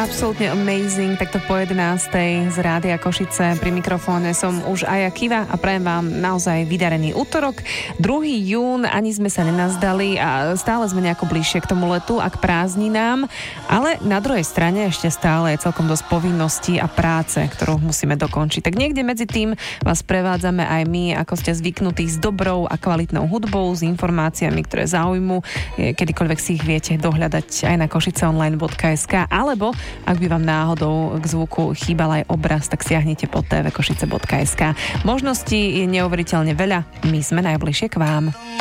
Absolutne amazing, takto po 11. z Rádia Košice. Pri mikrofóne som už Aja Kiva a prajem vám naozaj vydarený útorok. 2. jún, ani sme sa nenazdali a stále sme nejako bližšie k tomu letu a k prázdninám, ale na druhej strane ešte stále je celkom dosť povinností a práce, ktorú musíme dokončiť. Tak niekde medzi tým vás prevádzame aj my, ako ste zvyknutí, s dobrou a kvalitnou hudbou, s informáciami, ktoré zaujmú. Kedykoľvek si ich viete dohľadať aj na košiceonline.sk, alebo ak by vám náhodou k zvuku chýbal aj obraz, tak siahnite po tvkošice.sk. Možností je neuveriteľne veľa, my sme najbližšie k vám.